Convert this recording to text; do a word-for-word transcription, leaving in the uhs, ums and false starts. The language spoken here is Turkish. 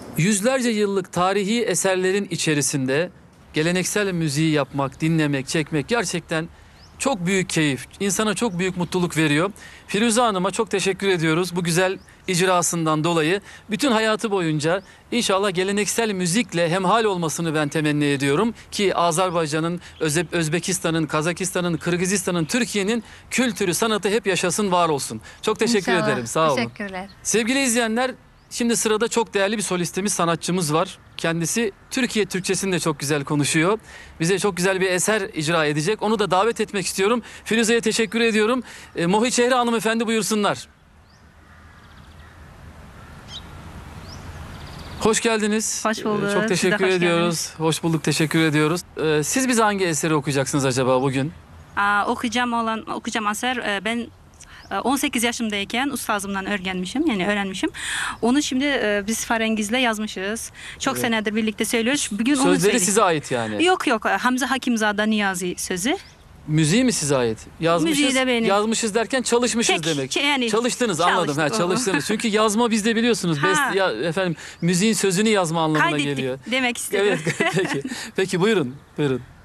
Yüzlerce yıllık tarihi eserlerin içerisinde geleneksel müziği yapmak, dinlemek, çekmek gerçekten çok büyük keyif. İnsana çok büyük mutluluk veriyor. Firuze Hanım'a çok teşekkür ediyoruz bu güzel icrasından dolayı. Bütün hayatı boyunca inşallah geleneksel müzikle hemhal olmasını ben temenni ediyorum. Ki Azerbaycan'ın, Öze- Özbekistan'ın, Kazakistan'ın, Kırgızistan'ın, Türkiye'nin kültürü, sanatı hep yaşasın, var olsun. Çok teşekkür İnşallah. ederim. Sağ olun. Teşekkürler. Sevgili izleyenler, şimdi sırada çok değerli bir solistimiz, sanatçımız var. Kendisi Türkiye Türkçesini de çok güzel konuşuyor. Bize çok güzel bir eser icra edecek. Onu da davet etmek istiyorum. Firuze'ye teşekkür ediyorum. E, Mohi Çehre hanımefendi buyursunlar. Hoş geldiniz. Hoş bulduk. E, çok Siz de teşekkür hoş ediyoruz. geldiniz. Hoş bulduk, teşekkür ediyoruz. E, siz bize hangi eseri okuyacaksınız acaba bugün? Aa, okuyacağım olan okuyacağım eser e, ben e, on sekiz yaşımdayken ustazımdan öğrenmişim yani öğrenmişim. Onu şimdi e, biz Farengiz'le yazmışız. Çok Evet. senedir birlikte söylüyoruz. Bugün onu Sözleri söyleyeyim. size ait yani. Yok yok Hamza Hakimzade Niyazi sözü. Müziği mi size ait? Yazmışız. Müziği de benim. Yazmışız derken çalışmışız Tek- demek. ke- yani Çalıştınız, anladım. Ha, çalıştık, çalıştınız. Çünkü yazma bizde biliyorsunuz. Ha. Best, ya, efendim müziğin sözünü yazma anlamına Kaydettik geliyor. demek istedim. Evet, peki. Peki buyurun. Buyurun.